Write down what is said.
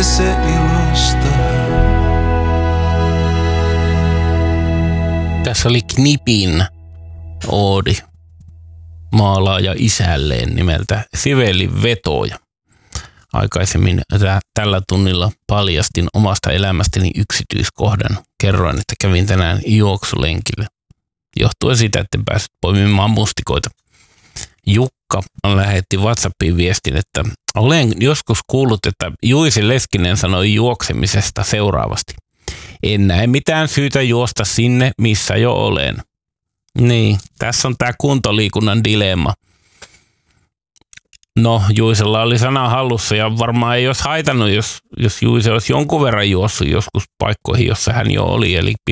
se ilosta. Tässä oli Knipin oodi maalaaja isälleen nimeltä Sivelin vetoja. Aikaisemmin tällä tunnilla paljastin omasta elämästäni yksityiskohdan. Kerroin, että kävin tänään juoksulenkille. Johtuen siitä, että en päässyt poimimaan mustikoita. Jukka lähetti WhatsAppiin viestin, että olen joskus kuullut, että Juisi Leskinen sanoi juoksemisesta seuraavasti. En näe mitään syytä juosta sinne, missä jo olen. Niin, tässä on tämä kuntoliikunnan dilemma. No, Juisella oli sana hallussa ja varmaan ei olisi haitannut, jos Juise olisi jonkun verran juossut joskus paikkoihin, jossa hän jo oli, eli